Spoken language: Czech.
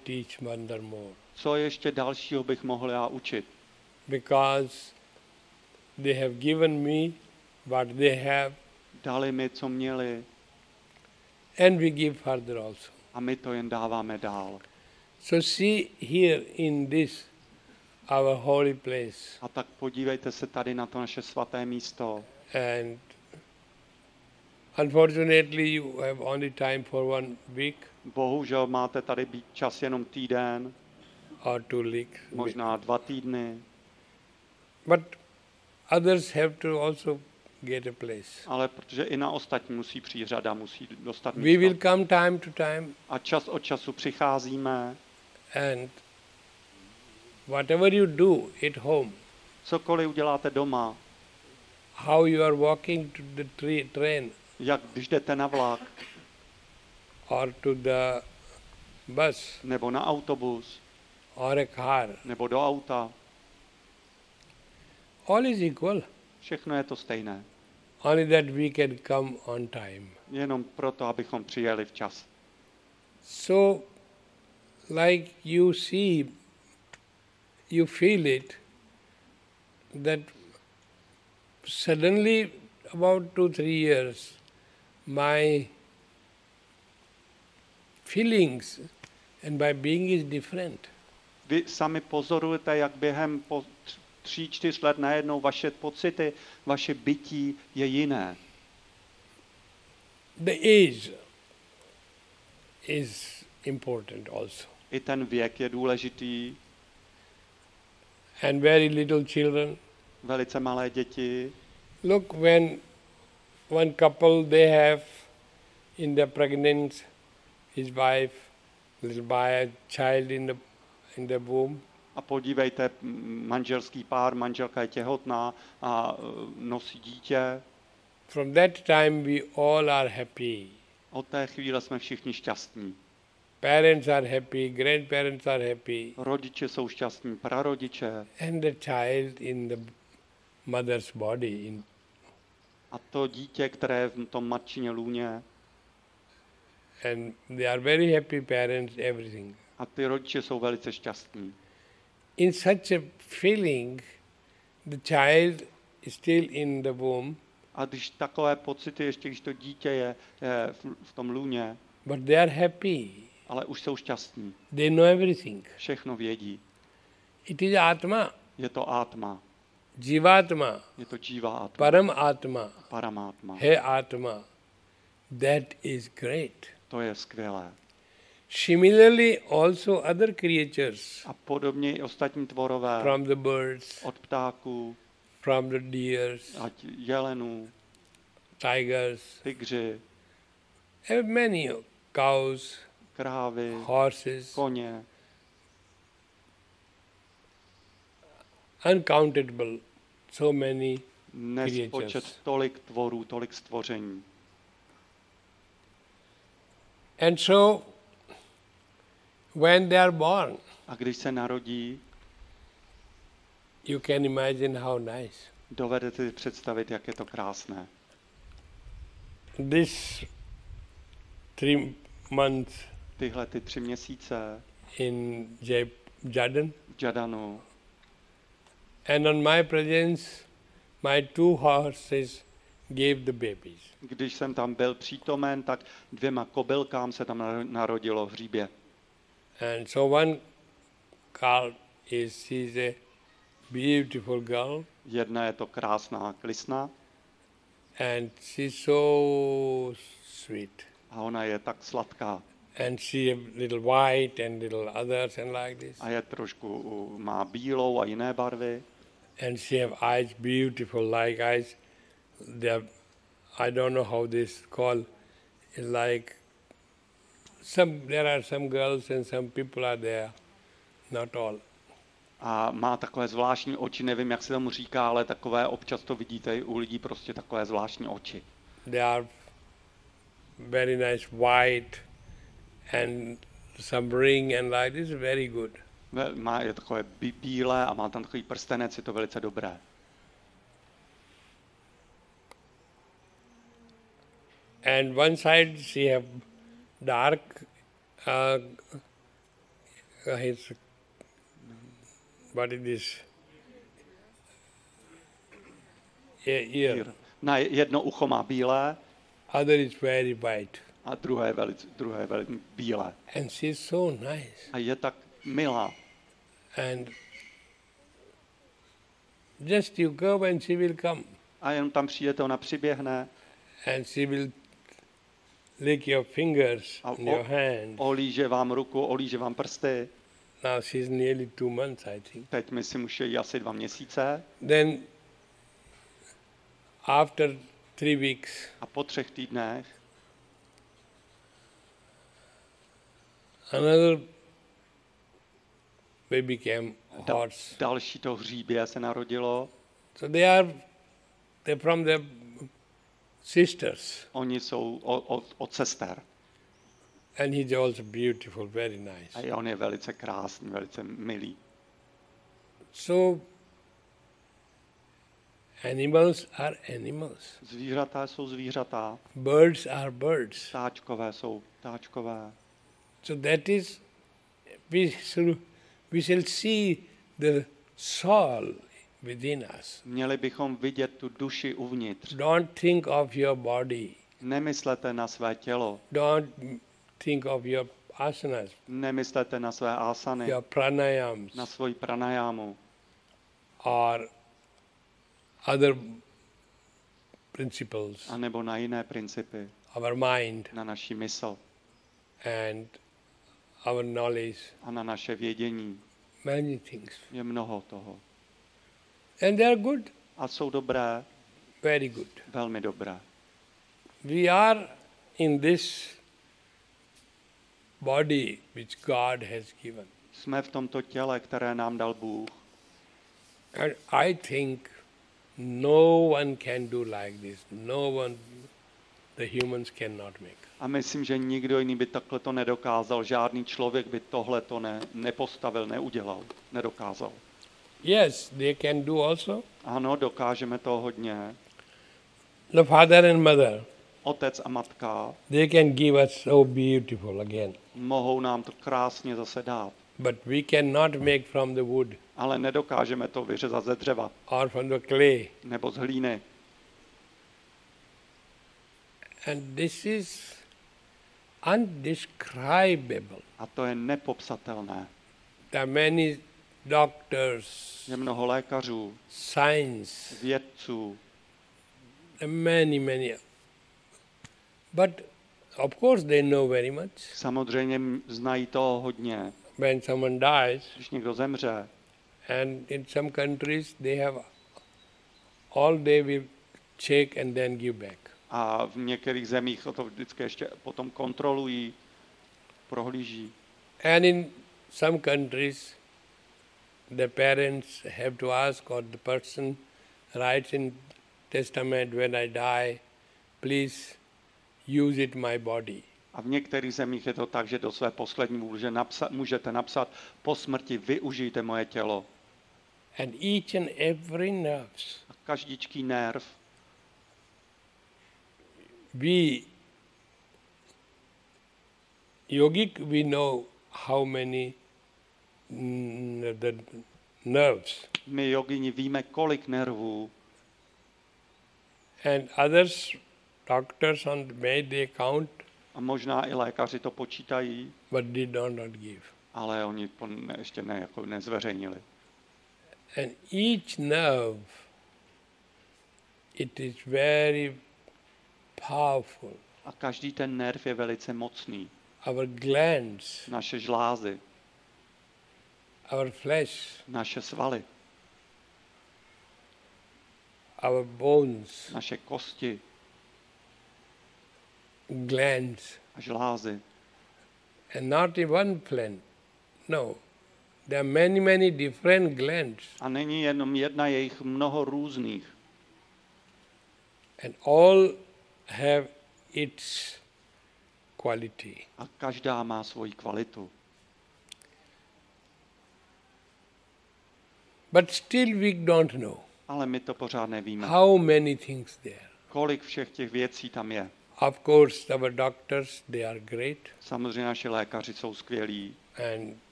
teach furthermore? Co ještě dalšího bych mohl já učit? Because they have given me what they have, Dali mi, co měli, and we give further also. a my to jen dáváme dál. So see here in this, our holy place, A tak podívejte se tady na to naše svaté místo. and unfortunately you have only time for 1 week Bohužel máte tady být čas jenom týden, or 2 weeks. možná 2 týdny, But others have to also get a place. ale protože i na ostatní musí přijít řada, musí dostat We will místo. come time to time, A čas od času přicházíme, and whatever you do at home, cokoliv uděláte doma, how you are walking to the train jak když jdete na vlak, or to the bus nebo na autobus, or a car, nebo do auta, all is equal. všechno je to stejné. Only that we can come on time. Jenom proto, abychom přijeli včas. So, like you see, you feel it, that suddenly about 2-3 years, my feelings and my being is different. Vy sami pozorujete, jak během 3-4 let najednou vaše pocity, vaše bytí je jiné. The age is important also. I ten věk je důležitý. And very little children. Velice malé děti. Look, when one couple, they have in the pregnancy, his wife will buy a child in the womb. A podívejte, manželský pár, manželka je těhotná a nosí dítě. From that time we all are happy. Od té chvíle jsme všichni šťastní. Parents are happy, grandparents are happy. Rodiče jsou šťastní, prarodiče. And the child in the mother's body. A to dítě, které je v tom matčině lůně. And they are very happy parents, everything. A ty rodiče jsou velice šťastní. In such a feeling, the child is still in the womb. A když takové pocity, ještě když to dítě je v tom lůně, but they are happy. Ale už jsou šťastní. They know everything. Všechno vědí. It is Atma. Je to Atma. Jivatma. Je to Jiva Atma. Param Atma. Paramatma. He Atma. That is great. To je skvělé. Similarly, also other creatures. A podobně i ostatní tvorové. From the birds. Od ptáků. From the deers. Ať jelenů. Tigers. Tygři. Have many cows. Krávy. Horses. Koně. Uncountable. So many nespočet tolik tvorů, tolik stvoření. And so, when they are born, a když se narodí, you can imagine how nice. Dovedete si představit, jak je to krásné. This 3 months tyhle ty 3 měsíce in Jadanu. And on my presence, my 2 horses gave the babies. Když jsem tam byl přítomen, tak 2 kobylkám se tam narodilo v hříbě. And so one calf she's a beautiful girl. Jedna je to krásná klisna. And she's so sweet. A ona je tak sladká. And she have little white and little others and like this. A je trošku, má bílou a jiné barvy. And she have eyes beautiful like eyes. I don't know how this called. Like there are some girls and some people are there, not all. A má takové zvláštní oči, nevím, jak se tomu říká, ale takové, občas to vidíte i u lidí, prostě takové zvláštní oči. They are very nice white and some ring and like this, very good. Je takové bílé a má tam takový prstenec, je to velice dobré. And one side she have dark What is this? Ear. Na jedno ucho má bílé Other is very white. a druhé je velice bílé. And she's so nice. A je tak milá. And just you go and she will come. A jenom tam přijdete, ona přiběhne And she will lick your fingers a and your hands. olíže vám ruku, olíže vám prsty. Now she's nearly 2 months, I think. Teď myslím, už je jí asi 2 měsíce. Then after 3 weeks, A po 3 týdnech another baby came, horse. další to hříbě se narodilo. So they're from their sisters. Oni jsou od sester. And he's also beautiful, very nice. A on je velice krásný, velice milý. So animals are animals. Zvířata jsou zvířata. Birds are birds. Ptáčkové jsou ptáčkové. So that is, we shall see the soul within us. Měli bychom vidět tu duši uvnitř. Don't think of your body. Nemyslete na své tělo. Don't think of your asanas, Nemyslete na své asany, your pranayams, na svoji pranajámu or other principles, anebo na jiné principy, our mind na naši mysl and our knowledge, a na naše vědění. many things. Je mnoho toho. And they are good, A jsou dobré, very good. velmi dobré. We are in this body which God has given. Jsme v tomto těle, které nám dal Bůh. And I think no one can do like this. No one, the humans cannot make. A myslím, že nikdo jiný by takhle to nedokázal. Žádný člověk by tohle to nepostavil, neudělal, nedokázal. Yes, they can do also. Ano, dokážeme to hodně. The father and mother, Otec a matka they can give us so beautiful again. mohou nám to krásně zase dát. But we cannot make from the wood Ale nedokážeme to vyřezat ze dřeva or from the clay. nebo z hlíny. And this is undescribable. A to je nepopsatelné. There are many doctors, Je mnoho lékařů, science, vědců, many. But of course they know very much. samozřejmě znají toho hodně. When someone dies, Když někdo zemře, and in some countries they have all day will check and then give back. a v některých zemích to vždycky ještě potom kontrolují, prohlíží. And in some countries the parents have to ask, or the person writes in testament, when I die, please use it my body. A v některých zemích je to tak, že do své poslední vůle můžete napsat, po smrti využijte moje tělo. And each and every nerves, A každičký nerv, we yogic, we know how many the nerves, my jogini víme, kolik nervů, and others, doctors made the count, a možná i lékaři to počítají, but they do not give. ale oni to ještě jako nezveřejnili. And each nerve, it is very powerful. A každý ten nerv je velice mocný. Our glands, Naše žlázy, our flesh, naše svaly, our bones, naše kosti glands, a žlázy. and not in one plant. No, there are many different glands, A není jenom jedna, je jich mnoho různých. and all have its quality. A každá má svoji kvalitu. But still we don't know Ale my to pořád nevíme. how many things there. Kolik všech těch věcí tam je. Of course, our doctors, they are great, Samozřejmě naši lékaři jsou skvělí and